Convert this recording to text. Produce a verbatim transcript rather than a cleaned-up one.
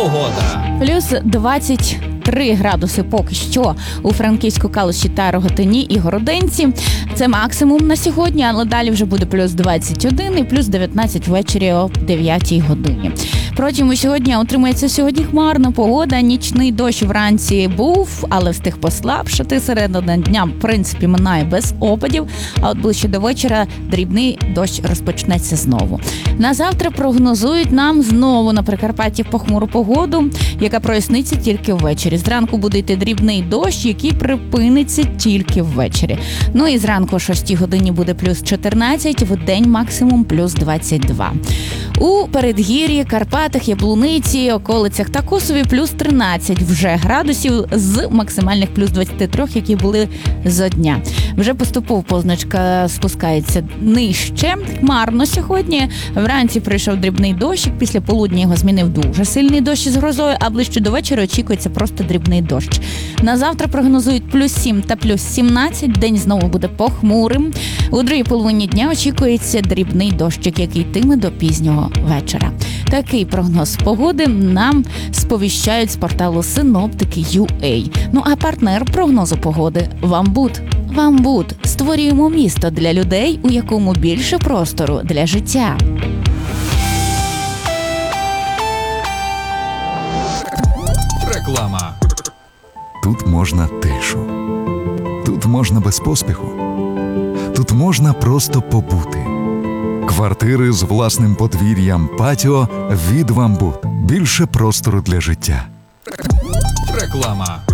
погода. Плюс двадцять три градуси поки що у Франківську, Калуші та Рогатині і Городенці. Це максимум на сьогодні, але далі вже буде плюс двадцять один і плюс дев'ятнадцять ввечері о дев'ятій годині. Протягом сьогодні отримається сьогодні хмарна погода, нічний дощ вранці був, але встиг послабшати. Середина дня, в принципі, минає без опадів, а от ближче до вечора дрібний дощ розпочнеться знову. На завтра прогнозують нам знову на Прикарпатті похмуру погоду, яка проясниться тільки ввечері. Зранку буде йти дрібний дощ, який припиниться тільки ввечері. Ну і зранку о шостій годині буде плюс чотирнадцять, в день максимум плюс двадцять два. У передгір'ї, Карпатах, Яблуниці, околицях та Косові плюс тринадцять вже градусів з максимальних плюс двадцять три, які були за дня. Вже поступово позначка спускається нижче. Хмарно сьогодні. Вранці прийшов дрібний дощик, після полудня його змінив дуже сильний дощ з грозою, а ближче до вечора очікується просто дрібний дощ. На завтра прогнозують плюс сім та плюс сімнадцять, день знову буде похмурим. У другій половині дня очікується дрібний дощик, який йтиме до пізнього вечора. Такий прогноз погоди нам сповіщають з порталу Синоптики ю ей. Ну а партнер прогнозу погоди – Вамбуд. Вамбуд. Створюємо місто для людей, у якому більше простору для життя. Реклама. Тут можна тишу. Тут можна без поспіху. Тут можна просто побути. Квартири з власним подвір'ям, патіо від Вамбуд. Більше простору для життя. Реклама.